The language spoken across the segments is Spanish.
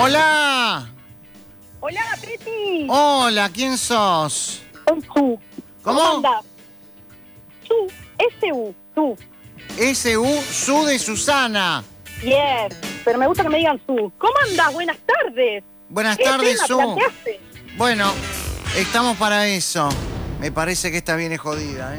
Hola. Hola, Peti. Hola, ¿quién sos? Soy Su. ¿Cómo? andás? Su. S-U. Su. S.U. Su de Susana. Yes. Pero me gusta que me digan Su. ¿Cómo andás? Buenas tardes. Buenas ¿Qué tardes, tema Su. planteaste? Bueno, estamos para eso. Me parece que esta viene jodida, ¿eh?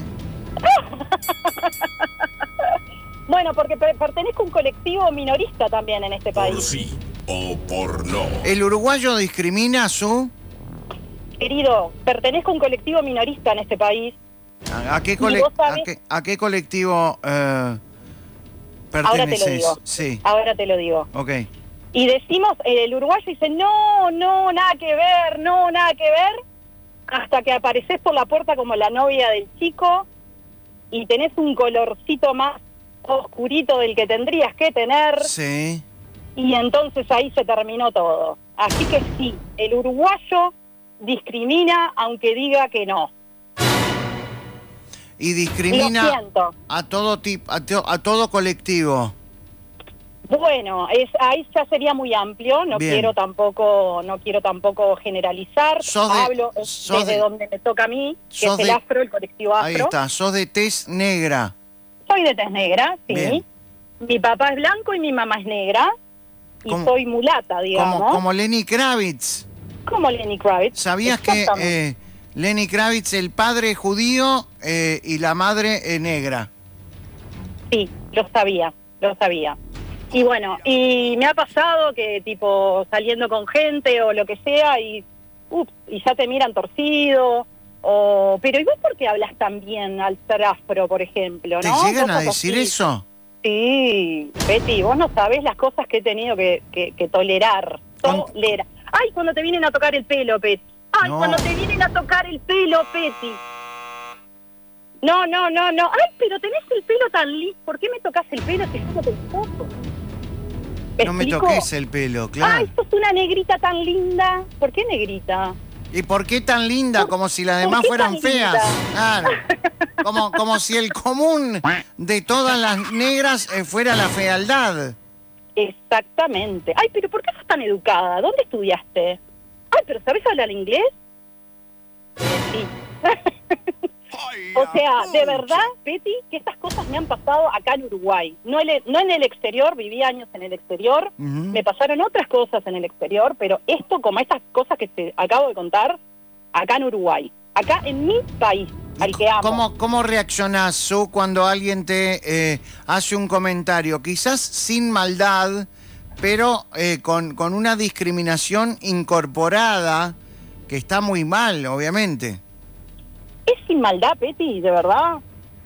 Bueno, porque pertenezco a un colectivo minorista también en este país. Por sí o por no. ¿El uruguayo discrimina, Su? Querido, pertenezco a un colectivo minorista en este país. ¿A qué, Y vos sabés- a qué colectivo Ahora perteneces? te lo digo. Sí, Ahora te lo digo. ok. Y decimos, el uruguayo dice, no, nada que ver, no, nada que ver, hasta que apareces por la puerta como la novia del chico y tenés un colorcito más oscurito del que tendrías que tener, Sí. y entonces ahí se terminó todo. Así que sí, el uruguayo discrimina aunque diga que no. Y Lo discrimina siento. a todo tipo, a todo colectivo. Bueno, ahí ya sería muy amplio, no Bien. quiero tampoco generalizar. Sos de- Hablo sos desde de- donde me toca a mí, que sos es el de- afro, el colectivo afro. Ahí está, sos de tez negra. Soy de tez negra, sí. Bien. Mi papá es blanco y mi mamá es negra. Y ¿Cómo? soy mulata, digamos. Como Lenny Kravitz. Como Lenny Kravitz. ¿Sabías que Exactamente. Lenny Kravitz, el padre es judío y la madre negra? Sí, lo sabía. Y bueno, y me ha pasado que tipo saliendo con gente o lo que sea y ya te miran torcido. Pero ¿y vos por qué hablas tan bien al ser afro, por ejemplo? ¿Te ¿no? llegan a Cosas decir así. eso? Sí, Betty, vos no sabés las cosas que he tenido que tolerar. Tolerar. Ay, cuando te vienen a tocar el pelo, Petty. Ay, No. cuando te vienen a tocar el pelo, Petty. No. Ay, pero tenés el pelo tan liso. ¿Por qué me tocas el pelo si yo no te esposo? No me toques el pelo, claro. Ay, sos una negrita tan linda. ¿Por qué negrita? ¿Y por qué tan linda? Como si las ¿por demás qué fueran tan feas. linda? Claro. Como si el común de todas las negras fuera la fealdad. Exactamente. Ay, pero ¿por qué sos tan educada? ¿Dónde estudiaste? Ay, pero ¿sabés hablar inglés? Sí. O sea, de verdad, Betty, que estas cosas me han pasado acá en Uruguay. No en el exterior, viví años en el exterior, me pasaron otras cosas en el exterior, pero esto, como estas cosas que te acabo de contar, acá en Uruguay, acá en mi país, al que amo. ¿Cómo reaccionás, Su, cuando alguien te hace un comentario? Quizás sin maldad, pero con una discriminación incorporada, que está muy mal, obviamente. ¿Es sin maldad, Betty, de verdad?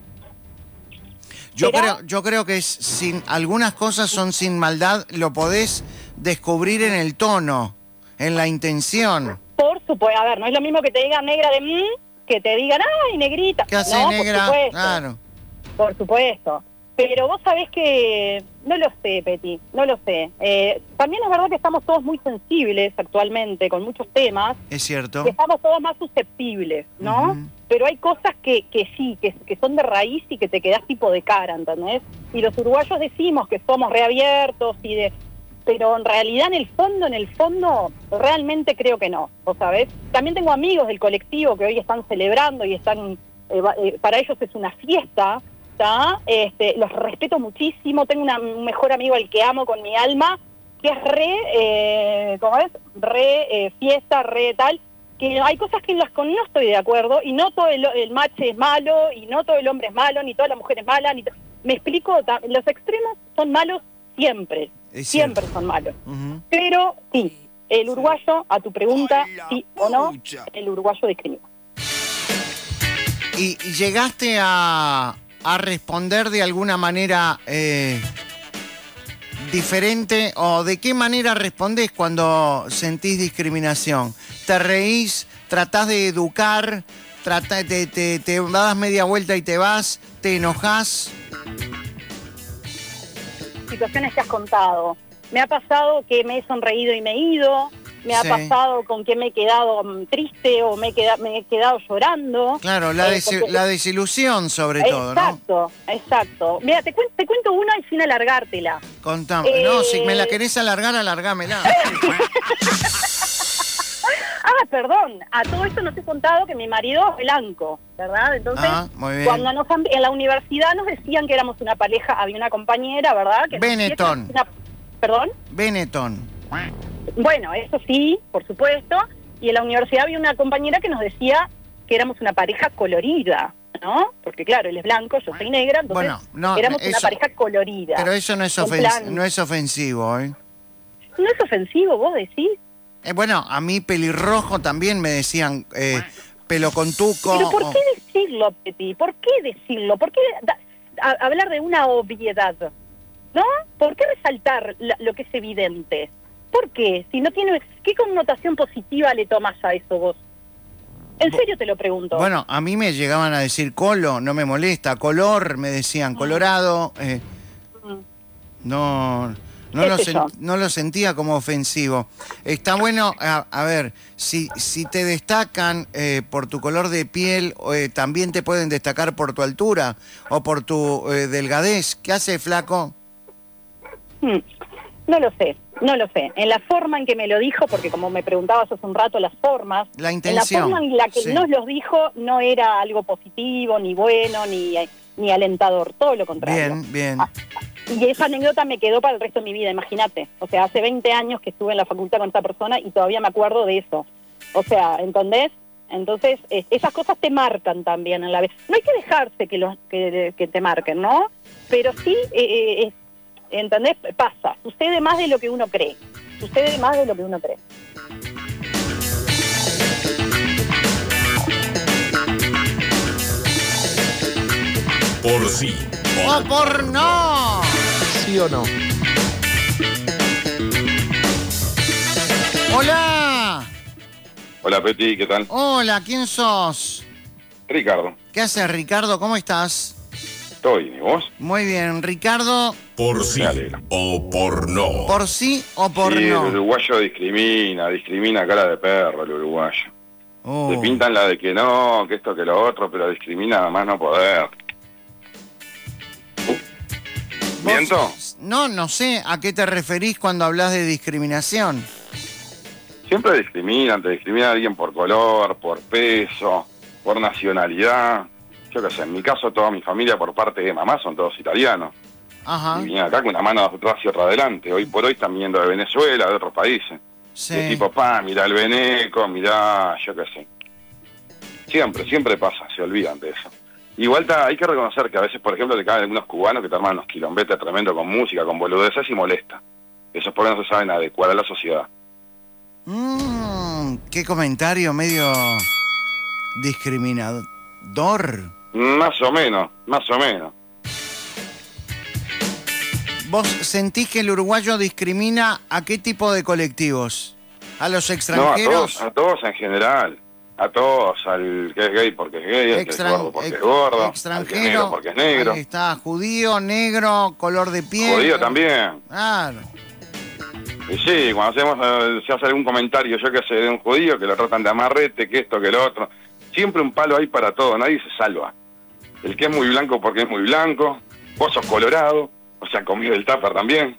Yo creo que algunas cosas son sin maldad, lo podés descubrir en el tono, en la intención. Por supuesto, a ver, no es lo mismo que te digan negra de que te digan, ay, negrita. ¿Qué hace, no, negra? Por supuesto, Claro. por supuesto. Pero vos sabés que, no lo sé, Peti, no lo sé. También es verdad que estamos todos muy sensibles actualmente con muchos temas, Es cierto. que estamos todos más susceptibles, ¿no? Pero hay cosas que sí, que son de raíz y que te quedás tipo de cara, ¿entendés? Y los uruguayos decimos que somos reabiertos pero en realidad en el fondo, realmente creo que no, ¿vos sabés? También tengo amigos del colectivo que hoy están celebrando y están, para ellos es una fiesta, ¿tá? Los respeto muchísimo, tengo un mejor amigo al que amo con mi alma, que es ¿cómo es? Fiesta, tal, que hay cosas que en las que no estoy de acuerdo, y no todo el macho es malo, y no todo el hombre es malo, ni toda la mujer es mala, me explico, los extremos son malos siempre. Siempre son malos. Pero sí, el uruguayo, a tu pregunta, sí o no, el uruguayo discrimina. ¿Y llegaste a responder de alguna manera diferente? ¿O de qué manera respondés cuando sentís discriminación? ¿Te reís? ¿Tratás de educar? ¿Te das media vuelta y te vas? ¿Te enojás? Situaciones que has contado. Me ha pasado que me he sonreído y me he ido. me ha Sí. pasado con que me he quedado triste o me he quedado llorando. Claro, la Porque- la desilusión sobre todo, ¿no? Exacto, exacto. Mira, te cuento una y sin alargártela. Contame. No, si me la querés alargar, alargámela. Ah, perdón, a todo esto no te he contado que mi marido es blanco, ¿verdad? Entonces, Muy bien. cuando en la universidad nos decían que éramos una pareja, había una compañera, ¿verdad? Que nos decía que Benetton. éramos ¿Perdón? Benetton. Bueno, eso sí, por supuesto. Y en la universidad había una compañera que nos decía que éramos una pareja colorida, ¿no? Porque claro, él es blanco, yo soy negra, entonces Bueno, no, éramos una eso- pareja colorida. Pero eso no es, En plan, no es ofensivo, ¿eh? ¿no es ofensivo, vos decís? Bueno, a mí pelirrojo también me decían pelo con tuco. Pero ¿por qué decirlo, Peti? ¿Por qué decirlo? ¿Por qué hablar de una obviedad? ¿No? ¿Por qué resaltar lo que es evidente? ¿Por qué? Si no tiene... ¿Qué connotación positiva le tomas a eso vos? En serio te lo pregunto. Bueno, a mí me llegaban a decir colo, no me molesta, color, me decían colorado. No no lo sentía como ofensivo. Está bueno, a ver, si te destacan por tu color de piel, también te pueden destacar por tu altura o por tu delgadez. ¿Qué hace, flaco? No lo sé. En la forma en que me lo dijo, porque como me preguntabas hace un rato, las formas... La intención. En la forma en la que Sí. nos los dijo no era algo positivo, ni bueno, ni alentador, todo lo contrario. Bien, bien. Y esa anécdota me quedó para el resto de mi vida, imagínate. O sea, hace 20 años que estuve en la facultad con esta persona y todavía me acuerdo de eso. O sea, ¿entendés? Entonces, esas cosas te marcan también en la vez. No hay que dejarse que te marquen, ¿no? Pero sí, ¿entendés? Pasa. Sucede más de lo que uno cree. Por sí ¡O por no! ¿Sí o no? ¡Hola! Hola, Peti, ¿qué tal? Hola, ¿quién sos? Ricardo, ¿Qué haces, Ricardo? ¿Cómo estás? ¿estoy bien? ¿Y vos? Muy bien, Ricardo, por sí Me alegro. o por no. ¿por sí o por Sí, no? el uruguayo discrimina cara de perro el uruguayo. Oh. Te pintan la de que no, que esto, que lo otro, pero discrimina más no poder. ¿Vos- ¿Miento? No sé a qué te referís cuando hablas de discriminación. Siempre discriminan, te discrimina a alguien por color, por peso, por nacionalidad. Yo qué sé, en mi caso toda mi familia por parte de mamá son todos italianos. Ajá, Y vienen acá con una mano atrás y otra adelante. Hoy por hoy están viniendo de Venezuela, de otros países. sí. De tipo, mirá el veneco, mirá, yo qué sé. Siempre pasa, se olvidan de eso. Igual hay que reconocer que a veces, por ejemplo, te caen algunos cubanos que te arman unos quilombetes tremendos con música, con boludeces y molesta. Eso es porque no se saben adecuar a la sociedad. Qué comentario medio discriminador. Más o menos. ¿Vos sentís que el uruguayo discrimina a qué tipo de colectivos? ¿A los No, extranjeros? a todos en general. A todos, al que es gay porque es gay, al que es gordo porque es gordo, al que es extranjero, negro porque es negro. ahí está, judío, negro, color de piel. Judío también. Claro. Y sí, cuando se hace algún comentario, yo que sé, de un judío, que lo tratan de amarrete, que esto, que lo otro. Siempre un palo hay para todo, nadie se salva. El que es muy blanco porque es muy blanco, vos sos colorado, o sea, comido el tupper también.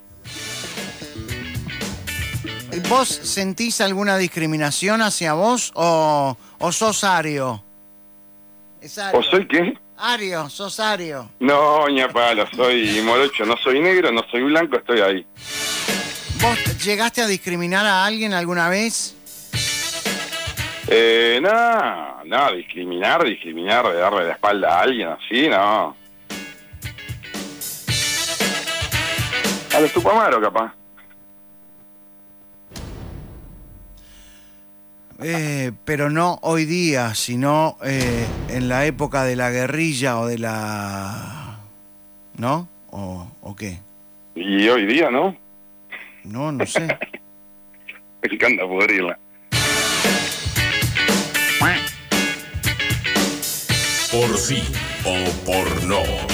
¿Vos sentís alguna discriminación hacia vos o sos ario? ¿Es ario? ¿O soy qué? Ario, sos ario. No, ña palo, soy morocho, no soy negro, no soy blanco, estoy ahí. ¿Vos llegaste a discriminar a alguien alguna vez? No, discriminar, de darle la espalda a alguien así, no. A los Tupamaro, capaz. Pero no hoy día, sino en la época de la guerrilla o de la... ¿No? ¿O qué? Y hoy día, ¿no? No sé. Me encanta pudrirla. Por sí o por no.